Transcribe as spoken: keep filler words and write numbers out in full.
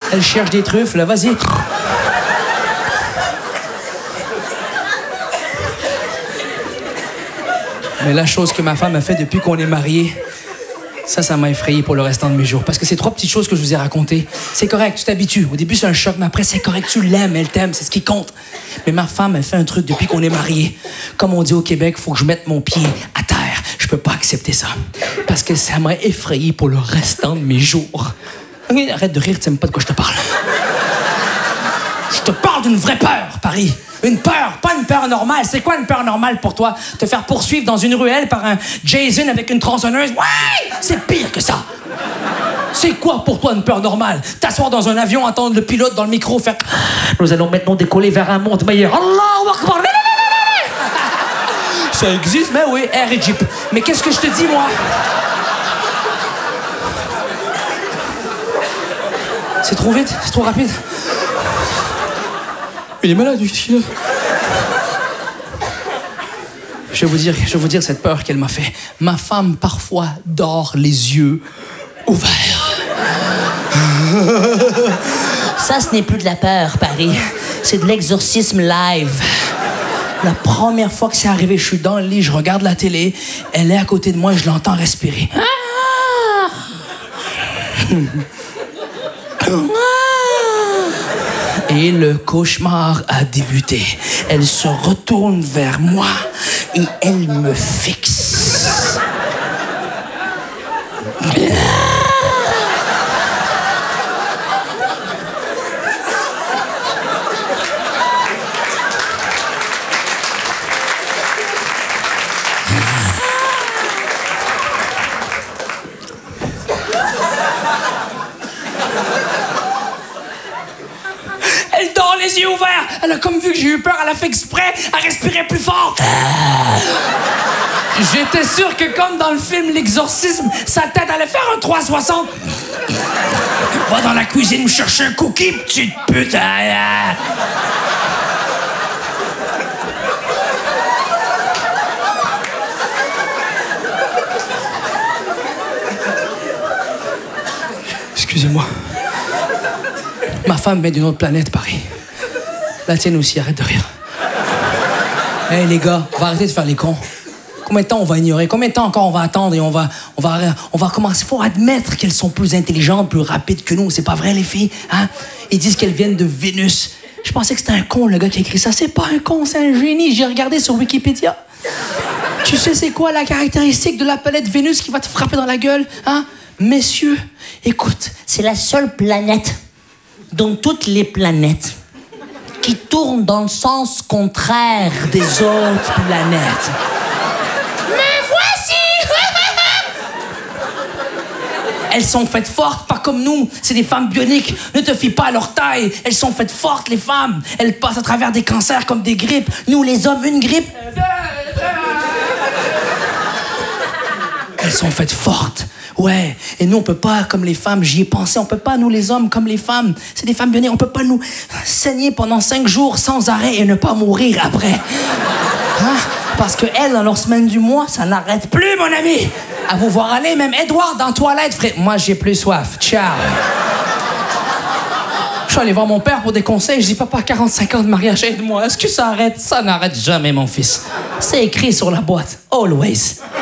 Elle cherche des truffes, là, vas-y. Mais la chose que ma femme a fait depuis qu'on est mariés, ça, ça m'a effrayé pour le restant de mes jours. Parce que ces trois petites choses que je vous ai racontées, c'est correct, tu t'habitues. Au début, c'est un choc, mais après, c'est correct, tu l'aimes, elle t'aime, c'est ce qui compte. Mais ma femme, elle fait un truc depuis qu'on est mariés. Comme on dit au Québec, il faut que je mette mon pied à terre. Je peux pas accepter ça. Parce que ça m'a effrayé pour le restant de mes jours. Arrête de rire, tu sais même pas de quoi je te parle. Je te parle d'une vraie peur, Paris. Une peur, pas une peur normale. C'est quoi une peur normale pour toi? Te faire poursuivre dans une ruelle par un Jason avec une tronçonneuse? Ouais! C'est pire que ça. C'est quoi pour toi une peur normale? T'asseoir dans un avion, entendre le pilote dans le micro faire « Nous allons maintenant décoller vers un monde meilleur. Allahu Akbar! » Ça existe, mais oui, Air Egypt. Mais qu'est-ce que je te dis, moi? C'est trop vite, c'est trop rapide. Il est malade, lui. Je vais vous dire, je vais vous dire cette peur qu'elle m'a fait. Ma femme, parfois, dort les yeux ouverts. Ça, ce n'est plus de la peur, Paris. C'est de l'exorcisme live. La première fois que c'est arrivé, je suis dans le lit, je regarde la télé, elle est à côté de moi et je l'entends respirer. Ah! Et le cauchemar a débuté. Elle se retourne vers moi et elle me fixe. Elle dort les yeux ouverts. Elle a comme vu que j'ai eu peur, elle a fait exprès à respirer plus fort. J'étais sûr que comme dans le film L'Exorcisme, sa tête allait faire un trois cent soixante. Va dans la cuisine me chercher un cookie, petite pute. Excusez-moi. Ma femme vient d'une autre planète, Paris. La tienne aussi, arrête de rire. Hé, hey, les gars, on va arrêter de faire les cons. Combien de temps on va ignorer? Combien de temps encore on va attendre et on va, on va, on va commencer? Il faut admettre qu'elles sont plus intelligentes, plus rapides que nous. C'est pas vrai, les filles? Hein? Ils disent qu'elles viennent de Vénus. Je pensais que c'était un con, le gars qui a écrit ça. C'est pas un con, c'est un génie. J'ai regardé sur Wikipédia. Tu sais c'est quoi la caractéristique de la planète Vénus qui va te frapper dans la gueule? Hein? Messieurs, écoute. C'est la seule planète dont toutes les planètes qui tournent dans le sens contraire des autres planètes. Mais voici! Elles sont faites fortes, pas comme nous. C'est des femmes bioniques. Ne te fie pas à leur taille. Elles sont faites fortes, les femmes. Elles passent à travers des cancers comme des grippes. Nous, les hommes, une grippe. Elles sont faites fortes. Ouais, et nous, on peut pas, comme les femmes, j'y ai pensé, on peut pas, nous, les hommes, comme les femmes. C'est des femmes bioniques, on peut pas nous saigner pendant cinq jours sans arrêt et ne pas mourir après. Hein? Parce que elles, dans leur semaine du mois, ça n'arrête plus, mon ami. À vous voir aller, même Edouard dans la toilette, frère. Moi, j'ai plus soif. Ciao. Je suis allé voir mon père pour des conseils. Je dis, papa, quarante-cinq ans de mariage, aide-moi. Est-ce que ça arrête? Ça n'arrête jamais, mon fils. C'est écrit sur la boîte. Always.